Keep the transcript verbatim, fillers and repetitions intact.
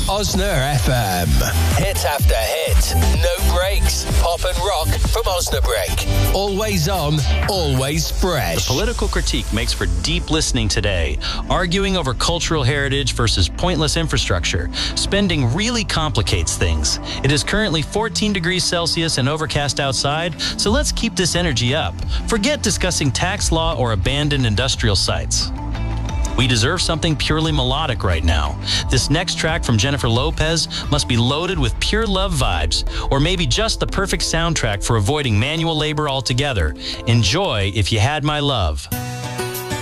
Osner F M. Hit after hit. No breaks. Pop and rock from Osnabrück. Always on, always fresh. The political critique makes for deep listening today, arguing over cultural heritage versus pointless infrastructure. Spending really complicates things. It is currently fourteen degrees Celsius and overcast outside, so let's keep this energy up. Forget discussing tax law or abandoned industrial sites. We deserve something purely melodic right now. This next track from Jennifer Lopez must be loaded with pure love vibes, or maybe just the perfect soundtrack for avoiding manual labor altogether. Enjoy If You Had My Love.